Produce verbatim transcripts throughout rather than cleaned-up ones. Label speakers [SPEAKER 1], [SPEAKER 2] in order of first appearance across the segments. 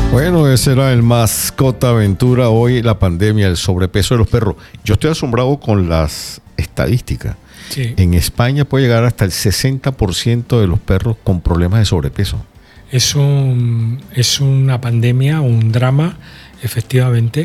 [SPEAKER 1] Bueno, ese era el Mascota Aventura. Hoy la pandemia, el sobrepeso de los perros. Yo estoy asombrado con las estadísticas.
[SPEAKER 2] Sí.
[SPEAKER 1] En España puede llegar hasta el sesenta por ciento de los perros con problemas de sobrepeso.
[SPEAKER 2] Es, un, es una pandemia, un drama, efectivamente.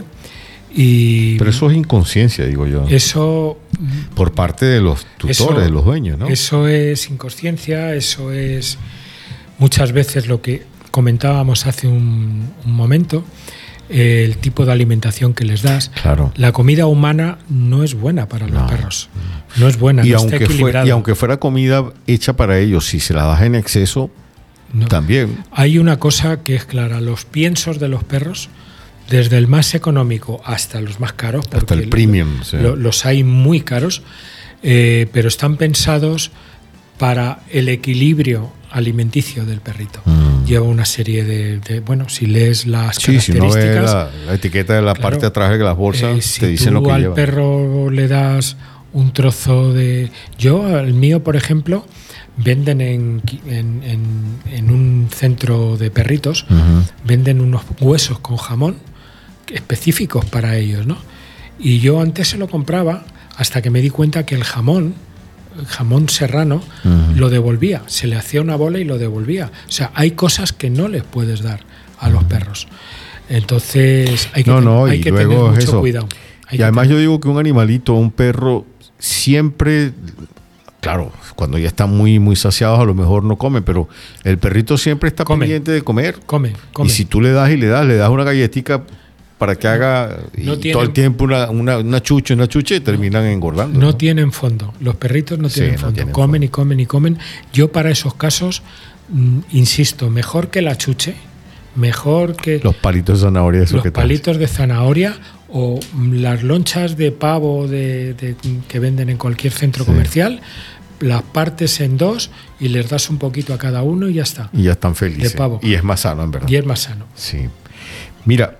[SPEAKER 2] Y
[SPEAKER 1] pero eso es inconsciencia, digo yo.
[SPEAKER 2] Eso...
[SPEAKER 1] Por parte de los tutores,
[SPEAKER 2] eso,
[SPEAKER 1] de los dueños, ¿no?
[SPEAKER 2] Eso es inconsciencia, eso es muchas veces lo que comentábamos hace un, un momento, eh, el tipo de alimentación que les das.
[SPEAKER 1] Claro.
[SPEAKER 2] La comida humana no es buena para los
[SPEAKER 1] no.
[SPEAKER 2] perros. No es buena,
[SPEAKER 1] y
[SPEAKER 2] no
[SPEAKER 1] aunque
[SPEAKER 2] está equilibrada.
[SPEAKER 1] Fue, y aunque fuera comida hecha para ellos, si se la das en exceso, no. También.
[SPEAKER 2] Hay una cosa que es clara, los piensos de los perros, desde el más económico hasta los más caros, porque
[SPEAKER 1] hasta el premium,
[SPEAKER 2] lo,
[SPEAKER 1] sí.
[SPEAKER 2] lo, los hay muy caros, eh, pero están pensados para el equilibrio alimenticio del perrito. Mm. Lleva una serie de, de, bueno, si lees las
[SPEAKER 1] sí,
[SPEAKER 2] características...
[SPEAKER 1] Si uno ve la, la etiqueta de la claro, parte de atrás de las bolsas, eh,
[SPEAKER 2] si
[SPEAKER 1] te dicen lo que
[SPEAKER 2] lleva. Si tú
[SPEAKER 1] lleva.
[SPEAKER 2] al perro le das un trozo de... Yo, al mío, por ejemplo, venden en, en, en, en un centro de perritos, uh-huh. venden unos huesos con jamón específicos para ellos, ¿no? Y yo antes se lo compraba hasta que me di cuenta que el jamón, el jamón serrano, uh-huh. lo devolvía, se le hacía una bola y lo devolvía. O sea, hay cosas que no les puedes dar a los perros. Entonces hay que,
[SPEAKER 1] no, no,
[SPEAKER 2] hay que tener mucho eso. cuidado. Hay
[SPEAKER 1] y además yo digo que un animalito, un perro, siempre... Claro, cuando ya están muy, muy saciados a lo mejor no comen, pero el perrito siempre está come. pendiente de comer.
[SPEAKER 2] Come, come.
[SPEAKER 1] Y si tú le das y le das, le das una galletita para que haga
[SPEAKER 2] no
[SPEAKER 1] y
[SPEAKER 2] tienen,
[SPEAKER 1] todo el tiempo una, una, una chucha, una chucha y terminan engordando.
[SPEAKER 2] No,
[SPEAKER 1] ¿no?
[SPEAKER 2] tienen fondo. Los perritos no tienen
[SPEAKER 1] sí,
[SPEAKER 2] fondo.
[SPEAKER 1] No tienen
[SPEAKER 2] comen
[SPEAKER 1] fondo.
[SPEAKER 2] y comen y comen. Yo para esos casos, mm, insisto, mejor que la chuche, mejor que...
[SPEAKER 1] Los palitos de zanahoria. Eso
[SPEAKER 2] los
[SPEAKER 1] que
[SPEAKER 2] palitos de zanahoria o las lonchas de pavo de, de, que venden en cualquier centro sí. comercial, las partes en dos y les das un poquito a cada uno y ya está.
[SPEAKER 1] Y ya están felices.
[SPEAKER 2] De pavo.
[SPEAKER 1] Y es más sano, en verdad.
[SPEAKER 2] Y es más sano.
[SPEAKER 1] Sí. Mira,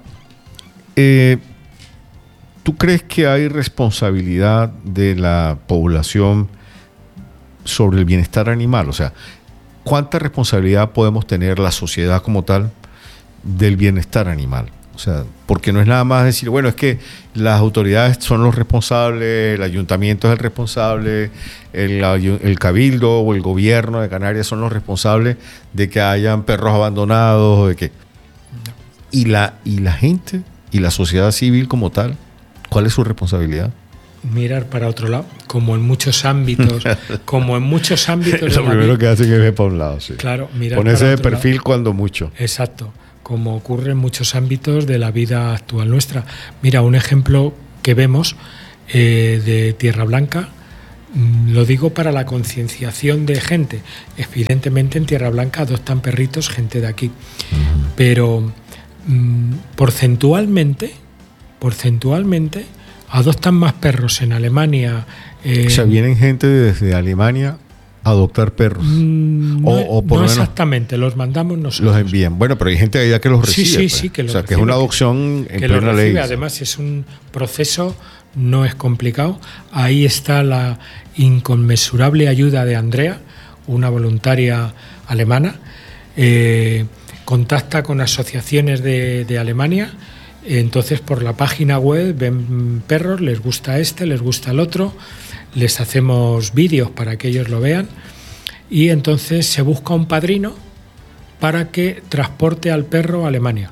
[SPEAKER 1] eh, ¿tú crees que hay responsabilidad de la población sobre el bienestar animal? O sea, ¿cuánta responsabilidad podemos tener la sociedad como tal del bienestar animal? O sea, porque no es nada más decir, bueno, es que las autoridades son los responsables, el ayuntamiento es el responsable, el, el cabildo o el gobierno de Canarias son los responsables de que hayan perros abandonados, de que... ¿Y la, y la gente y la sociedad civil como tal, cuál es su responsabilidad?
[SPEAKER 2] Mirar para otro lado, como en muchos ámbitos, como en muchos ámbitos.
[SPEAKER 1] Lo
[SPEAKER 2] de
[SPEAKER 1] primero
[SPEAKER 2] la
[SPEAKER 1] que hacen es ver para un lado, sí.
[SPEAKER 2] Claro, mirar
[SPEAKER 1] ponerse
[SPEAKER 2] para
[SPEAKER 1] de
[SPEAKER 2] otro
[SPEAKER 1] perfil
[SPEAKER 2] lado.
[SPEAKER 1] Cuando mucho.
[SPEAKER 2] Exacto. Como ocurre en muchos ámbitos de la vida actual nuestra. Mira, un ejemplo que vemos eh, de Tierra Blanca, mmm, lo digo para la concienciación de gente. Evidentemente en Tierra Blanca adoptan perritos gente de aquí, uh-huh. pero mmm, porcentualmente, porcentualmente adoptan más perros en Alemania. Eh,
[SPEAKER 1] o sea, vienen gente desde Alemania a adoptar perros.
[SPEAKER 2] Mm,
[SPEAKER 1] o,
[SPEAKER 2] no,
[SPEAKER 1] o por
[SPEAKER 2] no
[SPEAKER 1] lo menos
[SPEAKER 2] exactamente, los mandamos nosotros.
[SPEAKER 1] Los envían. Bueno, pero hay gente allá que los recibe.
[SPEAKER 2] Sí, sí,
[SPEAKER 1] pues.
[SPEAKER 2] sí, que los
[SPEAKER 1] O sea,
[SPEAKER 2] recibe,
[SPEAKER 1] que es una adopción
[SPEAKER 2] que,
[SPEAKER 1] en
[SPEAKER 2] que
[SPEAKER 1] plena
[SPEAKER 2] lo recibe.
[SPEAKER 1] ley.
[SPEAKER 2] Además, es un proceso, no es complicado. Ahí está la inconmensurable ayuda de Andrea, una voluntaria alemana. Eh, contacta con asociaciones de, de Alemania. Entonces, por la página web ven perros, les gusta este, les gusta el otro. Les hacemos vídeos para que ellos lo vean y entonces se busca un padrino para que transporte al perro a Alemania.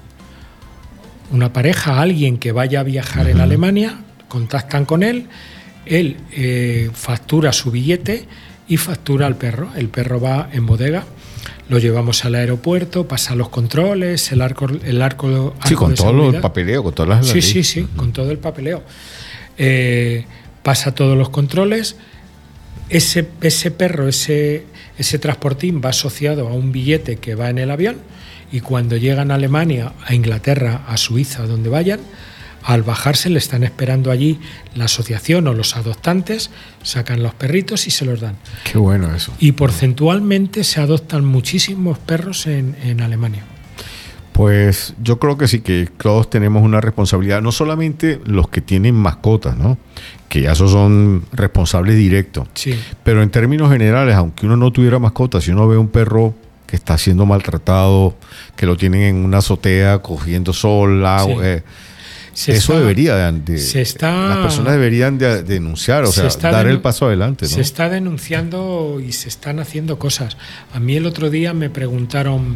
[SPEAKER 2] Una pareja, alguien que vaya a viajar uh-huh. en Alemania, contactan con él, él eh, factura su billete y factura al perro. El perro va en bodega, lo llevamos al aeropuerto, pasa los controles, el arco, el arco, arco
[SPEAKER 1] sí, con
[SPEAKER 2] de
[SPEAKER 1] todo
[SPEAKER 2] seguridad.
[SPEAKER 1] el papeleo, con todas las
[SPEAKER 2] Sí,
[SPEAKER 1] leyes.
[SPEAKER 2] sí, sí, uh-huh. con todo el papeleo. Eh, pasa todos los controles, ese, ese perro, ese, ese transportín va asociado a un billete que va en el avión y cuando llegan a Alemania, a Inglaterra, a Suiza, donde vayan, al bajarse le están esperando allí la asociación o los adoptantes, sacan los perritos y se los dan.
[SPEAKER 1] Qué bueno eso.
[SPEAKER 2] Y porcentualmente se adoptan muchísimos perros en, en Alemania.
[SPEAKER 1] Pues yo creo que sí, que todos tenemos una responsabilidad, no solamente los que tienen mascotas, ¿no? Que ya esos son responsables directos.
[SPEAKER 2] Sí.
[SPEAKER 1] Pero en términos generales, aunque uno no tuviera mascotas, si uno ve un perro que está siendo maltratado, que lo tienen en una azotea cogiendo sol, agua. Sí. Eh,
[SPEAKER 2] Se
[SPEAKER 1] Eso
[SPEAKER 2] está,
[SPEAKER 1] debería de, de
[SPEAKER 2] se está,
[SPEAKER 1] las personas deberían de, de denunciar, o sea, dar el paso adelante, ¿no?
[SPEAKER 2] Se está denunciando y se están haciendo cosas. A mí el otro día me preguntaron,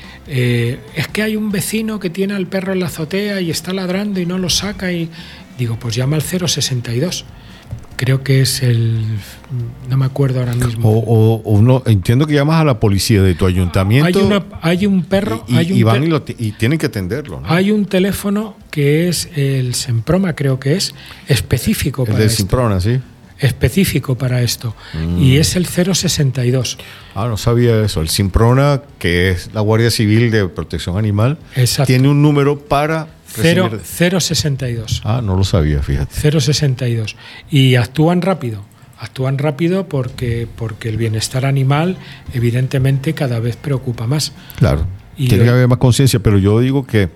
[SPEAKER 2] eh, es que hay un vecino que tiene al perro en la azotea y está ladrando y no lo saca, y digo, pues llama al cero sesenta y dos. Creo que es el... no me acuerdo ahora mismo.
[SPEAKER 1] O, o, o no, entiendo que llamas a la policía de tu ayuntamiento.
[SPEAKER 2] Hay, una, hay un perro...
[SPEAKER 1] Y,
[SPEAKER 2] hay un
[SPEAKER 1] y van
[SPEAKER 2] per-
[SPEAKER 1] y, lo, y tienen que atenderlo, ¿no?
[SPEAKER 2] Hay un teléfono que es el Semprona, creo que es, específico
[SPEAKER 1] el
[SPEAKER 2] para
[SPEAKER 1] del
[SPEAKER 2] esto.
[SPEAKER 1] Semprona, sí.
[SPEAKER 2] Específico para esto.
[SPEAKER 1] Mm.
[SPEAKER 2] Y es el cero sesenta y dos.
[SPEAKER 1] Ah, no sabía eso. El Semprona, que es la Guardia Civil de Protección Animal,
[SPEAKER 2] Exacto.
[SPEAKER 1] tiene un número para...
[SPEAKER 2] cero sesenta y dos.
[SPEAKER 1] Ah, no lo sabía, fíjate.
[SPEAKER 2] cero sesenta y dos. Y actúan rápido. Actúan rápido porque, porque el bienestar animal evidentemente cada vez preocupa más.
[SPEAKER 1] Claro,
[SPEAKER 2] y
[SPEAKER 1] tiene
[SPEAKER 2] hoy,
[SPEAKER 1] que haber más conciencia, pero yo digo que,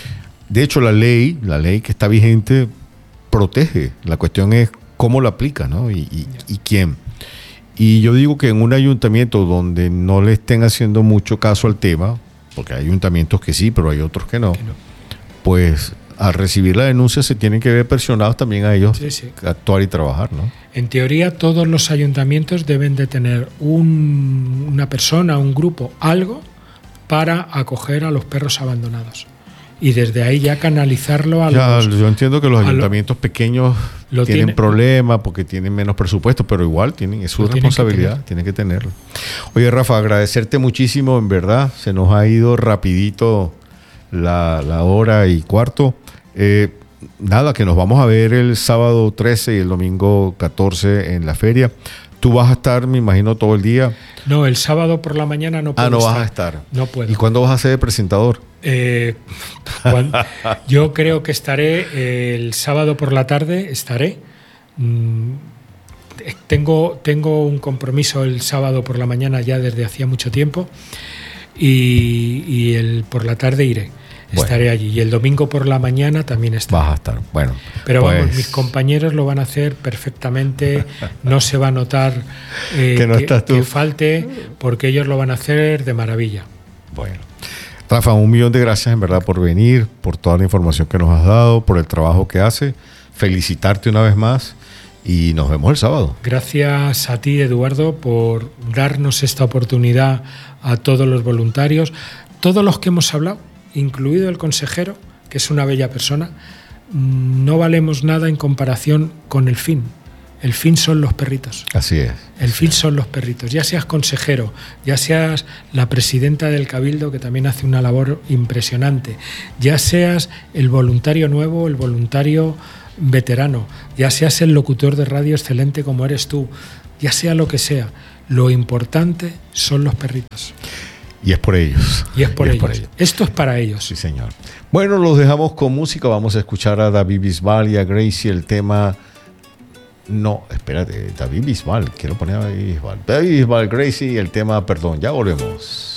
[SPEAKER 1] de hecho, la ley, la ley que está vigente protege. La cuestión es cómo la aplica, ¿no? Y, y, y quién. Y yo digo que en un ayuntamiento donde no le estén haciendo mucho caso al tema, porque hay ayuntamientos que sí, pero hay otros que no, que no. pues al recibir la denuncia se tienen que ver presionados también a ellos sí, sí. a actuar y trabajar, ¿no?
[SPEAKER 2] En teoría todos los ayuntamientos deben de tener un, una persona, un grupo, algo para acoger a los perros abandonados. Y desde ahí ya canalizarlo a
[SPEAKER 1] ya,
[SPEAKER 2] los...
[SPEAKER 1] Yo entiendo que los ayuntamientos lo, pequeños tienen tiene, problemas porque tienen menos presupuesto, pero igual tienen, es su responsabilidad, tienen que, tienen que tenerlo. Oye, Rafa, agradecerte muchísimo, en verdad, se nos ha ido rapidito la, la hora y cuarto. Eh, nada, que nos vamos a ver el sábado trece y el domingo catorce en la feria. Tú vas a estar, me imagino, todo el día.
[SPEAKER 2] No, el sábado por la mañana no puedo
[SPEAKER 1] Ah, no
[SPEAKER 2] estar.
[SPEAKER 1] vas a estar.
[SPEAKER 2] No puedo.
[SPEAKER 1] ¿Y cuándo vas a ser de presentador?
[SPEAKER 2] Eh, cuando, yo creo que estaré eh, el sábado por la tarde, estaré. Mm, tengo, tengo un compromiso el sábado por la mañana ya desde hacía mucho tiempo y, y el por la tarde iré. Bueno. Estaré allí. Y el domingo por la mañana también estaré.
[SPEAKER 1] Vas a estar. Bueno.
[SPEAKER 2] Pero
[SPEAKER 1] pues...
[SPEAKER 2] vamos, mis compañeros lo van a hacer perfectamente. No se va a notar eh,
[SPEAKER 1] que, no
[SPEAKER 2] que,
[SPEAKER 1] estás tú.
[SPEAKER 2] que falte, porque ellos lo van a hacer de maravilla.
[SPEAKER 1] Bueno. Rafa, un millón de gracias en verdad por venir, por toda la información que nos has dado, por el trabajo que hace. Felicitarte una vez más y nos vemos el sábado.
[SPEAKER 2] Gracias a ti, Eduardo, por darnos esta oportunidad a todos los voluntarios, todos los que hemos hablado, incluido el consejero, que es una bella persona. No valemos nada en comparación con el fin. El fin son los perritos.
[SPEAKER 1] Así es.
[SPEAKER 2] El fin son los perritos. Ya seas consejero, ya seas la presidenta del Cabildo, que también hace una labor impresionante, ya seas el voluntario nuevo, el voluntario veterano, ya seas el locutor de radio excelente como eres tú, ya sea lo que sea, lo importante son los perritos.
[SPEAKER 1] Y es por ellos.
[SPEAKER 2] Y es por,
[SPEAKER 1] y
[SPEAKER 2] ellos.
[SPEAKER 1] es por ellos.
[SPEAKER 2] Esto es para ellos.
[SPEAKER 1] Sí, señor. Bueno, los dejamos con música. Vamos a escuchar a David Bisbal y a Gracie el tema... No, espérate, David Bisbal. Quiero poner a David Bisbal. David Bisbal, Gracie y el tema Perdón. Ya volvemos.